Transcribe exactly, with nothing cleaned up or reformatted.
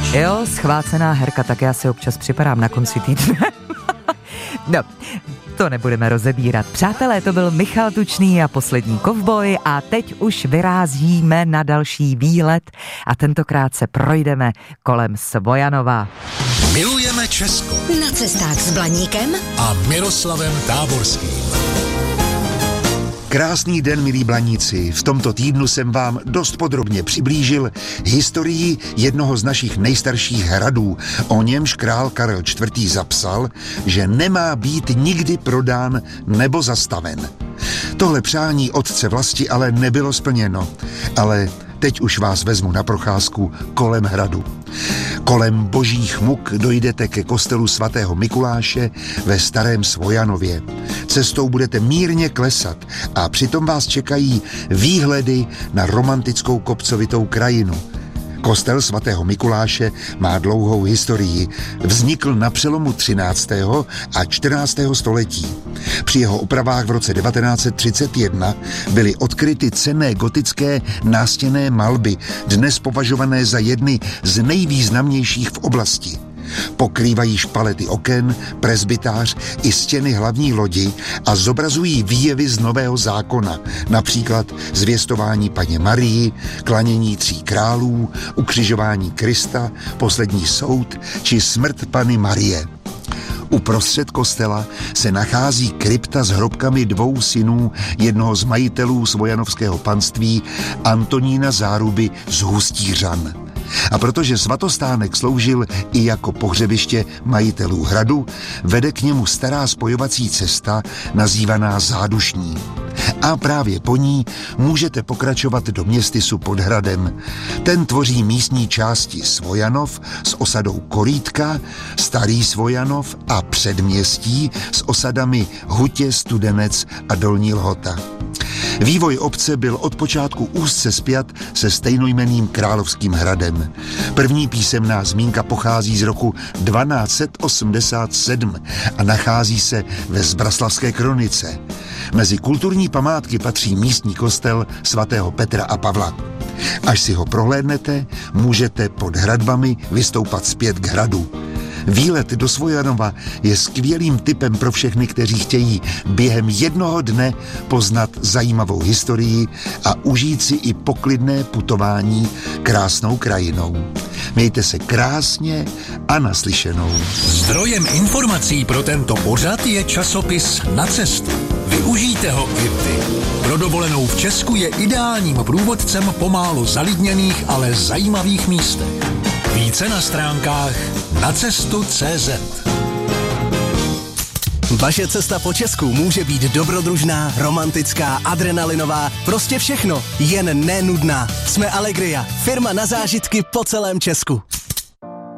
Jo, schvácená herka, tak já si občas připadám na konci týdne. No, to nebudeme rozebírat. Přátelé, to byl Michal Tučný a Poslední kovboj a teď už vyrázíme na další výlet a tentokrát se projdeme kolem Svojanova. Milujeme Česko. Na cestách s Blaníkem a Miroslavem Táborským. Krásný den, milí Blaníci. V tomto týdnu jsem vám dost podrobně přiblížil historii jednoho z našich nejstarších hradů. O němž král Karel čtvrtý. zapsal, že nemá být nikdy prodán nebo zastaven. Tohle přání otce Vlasti ale nebylo splněno. Ale teď už vás vezmu na procházku kolem hradu. Kolem Božích muk dojdete ke kostelu svatého Mikuláše ve Starém Svojanově. Cestou budete mírně klesat a přitom vás čekají výhledy na romantickou kopcovitou krajinu. Kostel svatého Mikuláše má dlouhou historii. Vznikl na přelomu třináctého a čtrnáctého století. Při jeho opravách v roce devatenáct set třicet jedna byly odkryty cenné gotické nástěnné malby, dnes považované za jedny z nejvýznamnějších v oblasti. Pokrývají špalety oken, presbytář i stěny hlavní lodi a zobrazují výjevy z Nového zákona, například zvěstování Panně Marii, klanění tří králů, ukřižování Krista, poslední soud či smrt Panny Marie. Uprostřed kostela se nachází krypta s hrobkami dvou synů jednoho z majitelů svojanovského panství, Antonína Záruby z Hustířan. A protože svatostánek sloužil i jako pohřebiště majitelů hradu, vede k němu stará spojovací cesta nazývaná Zádušní. A právě po ní můžete pokračovat do Městysu pod hradem. Ten tvoří místní části Svojanov s osadou Korítka, Starý Svojanov a Předměstí s osadami Hutě, Studenec a Dolní Lhota. Vývoj obce byl od počátku úzce spjat se stejnojmenným královským hradem. První písemná zmínka pochází z roku dvanáct set osmdesát sedm a nachází se ve Zbraslavské kronice. Mezi kulturní památky patří místní kostel svatého Petra a Pavla. Až si ho prohlédnete, můžete pod hradbami vystoupat zpět k hradu. Výlet do Svojanova je skvělým tipem pro všechny, kteří chtějí během jednoho dne poznat zajímavou historii a užít si i poklidné putování krásnou krajinou. Mějte se krásně a naslyšenou. Zdrojem informací pro tento pořad je časopis Na cestu. Využijte ho i vy. Pro dovolenou v Česku je ideálním průvodcem po málo zalidněných, ale zajímavých místech. Více na stránkách nacestu tečka cé zet. Vaše cesta po Česku může být dobrodružná, romantická, adrenalinová, prostě všechno, jen nenudná. Jsme Allegria, firma na zážitky po celém Česku.